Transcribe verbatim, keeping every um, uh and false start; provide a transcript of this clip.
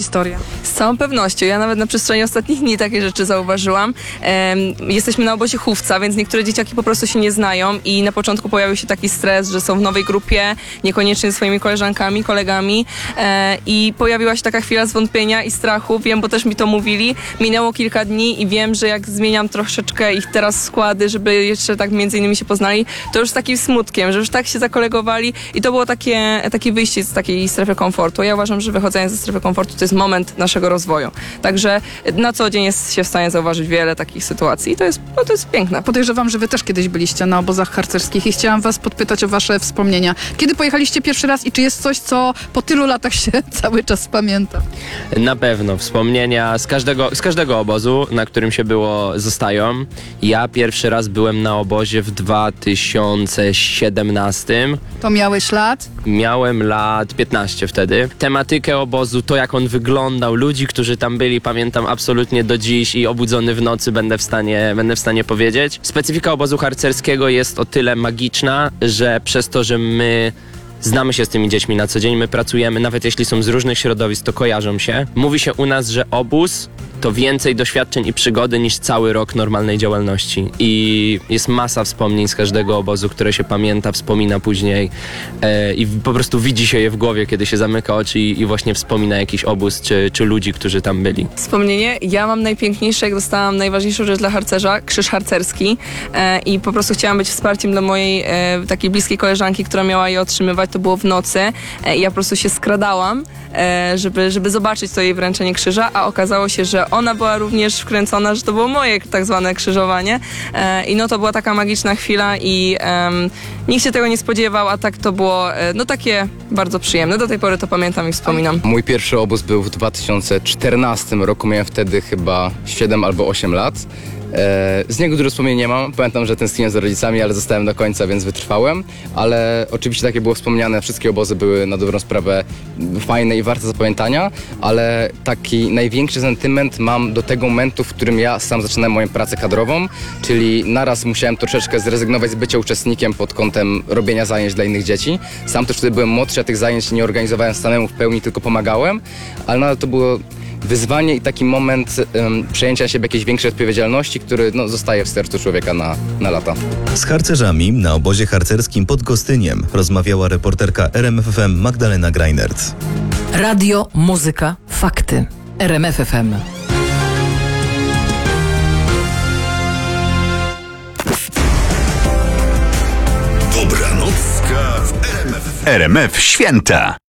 historia. Z całą pewnością. Ja nawet na przestrzeni ostatnich dni takie rzeczy zauważyłam. Ehm, jesteśmy na obozie chówca, więc niektóre dzieciaki po prostu się nie znają i na początku pojawił się taki stres, że są w nowej grupie, niekoniecznie ze swoimi koleżankami, kolegami e, i pojawiła się taka chwila zwątpienia i strachu. Wiem, bo też mi to mówili. Minęło kilka dni i wiem, że jak zmieniam troszeczkę ich teraz składy, żeby jeszcze tak między innymi się poznali, to już z takim smutkiem, że już tak się zakolegowali i to było takie, takie wyjście z takiej strefy komfortu. Ja uważam, że wychodzenie ze strefy komfortu to jest moment naszego rozwoju. Także na co dzień jest się w stanie zauważyć wiele takich sytuacji i to jest, no to jest piękne. Podejrzewam, że wy też kiedyś byliście na obozach harcerskich i chciałam was podpytać o wasze wspomnienia. Kiedy pojechaliście pierwszy raz i czy jest coś, co po tylu latach się cały czas pamięta? Na pewno. Wspomnienia z każdego, z każdego obozu, na którym się było, zostają. Ja pierwszy raz byłem na obozie w dwa tysiące siedemnastym. To miałeś lat? Miałem lat piętnaście wtedy. Tematykę obozu, to jak on wyglądał, ludzi, którzy tam byli, pamiętam absolutnie do dziś i obudzony w nocy będę w stanie, będę w stanie powiedzieć. Specyfika obozu harcerskiego jest o tyle magiczna, że przez to, że my znamy się z tymi dziećmi na co dzień, my pracujemy, nawet jeśli są z różnych środowisk, to kojarzą się. Mówi się u nas, że obóz to więcej doświadczeń i przygody niż cały rok normalnej działalności. I jest masa wspomnień z każdego obozu, które się pamięta, wspomina później e, i po prostu widzi się je w głowie, kiedy się zamyka oczy i, i właśnie wspomina jakiś obóz czy, czy ludzi, którzy tam byli. Wspomnienie. Ja mam najpiękniejsze, jak dostałam najważniejszą rzecz dla harcerza, krzyż harcerski e, i po prostu chciałam być wsparciem dla mojej e, takiej bliskiej koleżanki, która miała je otrzymywać. To było w nocy e, i ja po prostu się skradałam, e, żeby, żeby zobaczyć to jej wręczenie krzyża, a okazało się, że ona była również wkręcona, że to było moje tak zwane krzyżowanie e, i no to była taka magiczna chwila i e, nikt się tego nie spodziewał, a tak to było e, no takie bardzo przyjemne. Do tej pory to pamiętam i wspominam. Mój pierwszy obóz był w dwa tysiące czternastym roku, miałem wtedy chyba siedem albo osiem lat. E, z niego dużo wspomnień nie mam. Pamiętam, że tęskniłem za rodzicami, ale zostałem do końca, więc wytrwałem. Ale oczywiście, tak jak było wspomniane, wszystkie obozy były na dobrą sprawę fajne i warte zapamiętania, ale taki największy sentyment mam do tego momentu, w którym ja sam zaczynałem moją pracę kadrową, czyli naraz musiałem troszeczkę zrezygnować z bycia uczestnikiem pod kątem robienia zajęć dla innych dzieci. Sam też wtedy byłem młodszy, a tych zajęć nie organizowałem samemu w pełni, tylko pomagałem, ale nadal to było wyzwanie i taki moment um, przejęcia na siebie jakiejś większej odpowiedzialności, który no, zostaje w sercu człowieka na, na lata. Z harcerzami na obozie harcerskim pod Gostyniem rozmawiała reporterka R M F F M Magdalena Greinert. Radio, muzyka, fakty. R M F F M. Dobranocka w R M F. R M F Święta.